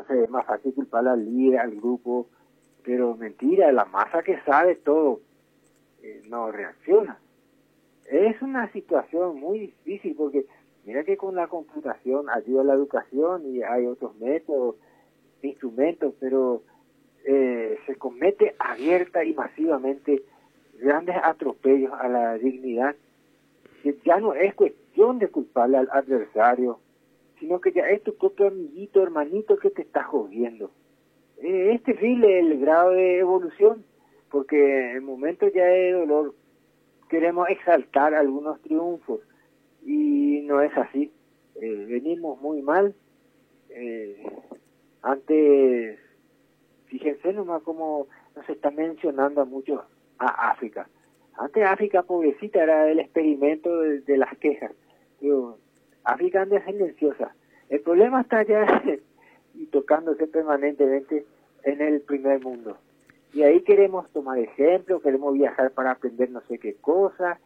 entonces es más fácil culpar al líder, al grupo, pero mentira, la masa que sabe todo no reacciona. Es una situación muy difícil porque mira que con la computación ayuda a la educación y hay otros métodos, instrumentos, pero se comete abierta y masivamente grandes atropellos a la dignidad, que ya no es cuestión de culparle al adversario, sino que ya es tu propio amiguito, hermanito que te está jodiendo. Es terrible el grado de evolución, porque en momentos ya de dolor queremos exaltar algunos triunfos, y no es así. Venimos muy mal. Antes, fíjense nomás cómo nos está mencionando a muchos a África. Antes África, pobrecita, era el experimento de las quejas. Pero África anda silenciosa. El problema está ya y tocándose permanentemente en el primer mundo. Y ahí queremos tomar ejemplo, queremos viajar para aprender no sé qué cosa,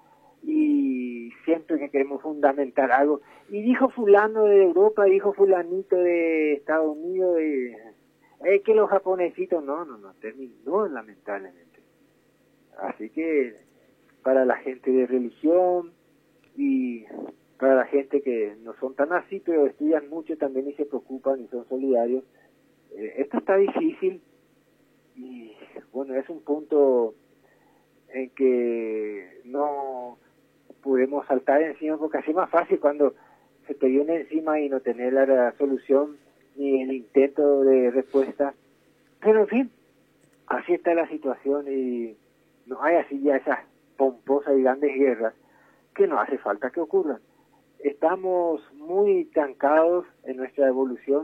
y siempre que queremos fundamentar algo. Y dijo fulano de Europa, dijo fulanito de Estados Unidos, que los japonesitos, no, terminó lamentablemente. Así que para la gente de religión y para la gente que no son tan así, pero estudian mucho también y se preocupan y son solidarios, esto está difícil y bueno, es un punto en que no podemos saltar encima porque así es más fácil cuando se te viene encima y no tener la solución ni el intento de respuesta. Pero en fin, así está la situación y no hay así ya esas pomposas y grandes guerras que no hace falta que ocurran. Estamos muy trancados en nuestra evolución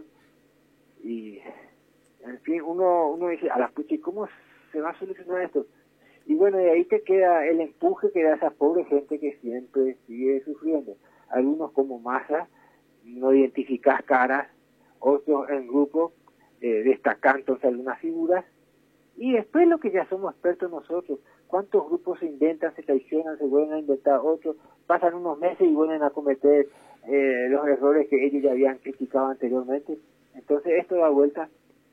y en fin, uno dice, a la pucha, ¿y cómo se va a solucionar esto? Y bueno, de ahí te queda el empuje que da esa pobre gente que siempre sigue sufriendo. Algunos como masa, no identificas caras, otros en grupo, destacan entonces algunas figuras, y después lo que ya somos expertos nosotros, cuántos grupos se inventan, se traicionan, se vuelven a inventar otros, pasan unos meses y vuelven a cometer los errores que ellos ya habían criticado anteriormente. Entonces esto da vuelta.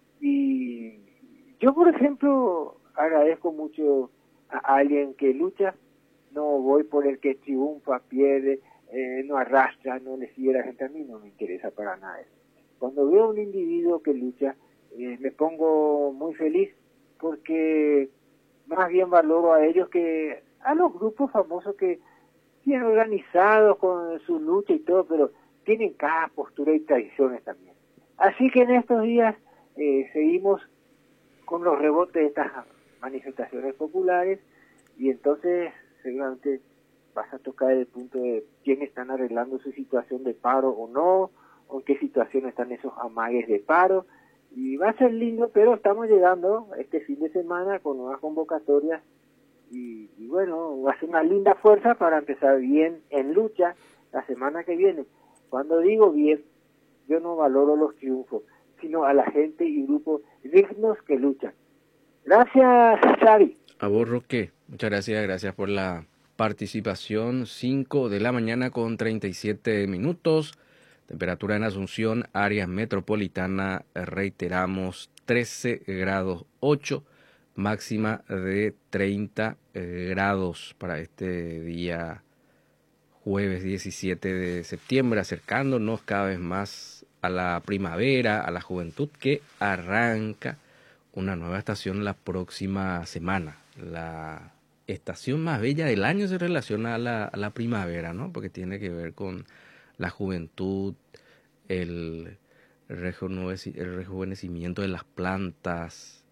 Y yo, por ejemplo, agradezco mucho a alguien que lucha, no voy por el que triunfa, pierde, no arrastra, no le sigue la gente. A mí no me interesa para nada eso. Cuando veo a un individuo que lucha, me pongo muy feliz porque más bien valoro a ellos que a los grupos famosos que bien organizados con su lucha y todo, pero tienen cada postura y tradiciones también. Así que en estos días seguimos con los rebotes de estas manifestaciones populares y entonces seguramente vas a tocar el punto de quién están arreglando su situación de paro o no, o en qué situación están esos amagues de paro, y va a ser lindo, pero estamos llegando este fin de semana con nuevas convocatorias y bueno, va a ser una linda fuerza para empezar bien en lucha la semana que viene. Cuando digo bien, yo no valoro los triunfos, sino a la gente y grupos dignos que luchan. Gracias, Xavi. A vos, Roque, muchas gracias por la participación. 5 de la mañana con 37 minutos. Temperatura en Asunción, área metropolitana, reiteramos 13 grados 8, máxima de 30 grados para este día jueves 17 de septiembre, acercándonos cada vez más a la primavera, a la juventud que arranca una nueva estación la próxima semana. La estación más bella del año se relaciona a la primavera, ¿no? Porque tiene que ver con la juventud, el rejuvenecimiento de las plantas,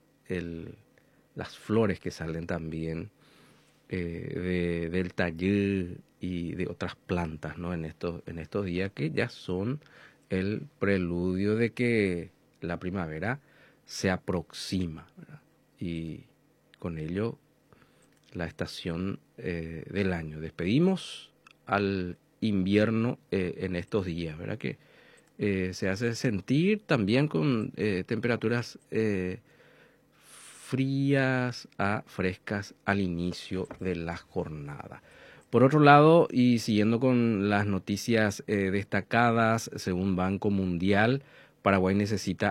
las flores que salen también del taller y de otras plantas, ¿no? En estos días que ya son el preludio de que la primavera se aproxima, ¿verdad? Y con ello la estación del año. Despedimos al invierno en estos días, ¿verdad? Que se hace sentir también con temperaturas frías a frescas al inicio de la jornada. Por otro lado, y siguiendo con las noticias destacadas, según Banco Mundial, Paraguay necesita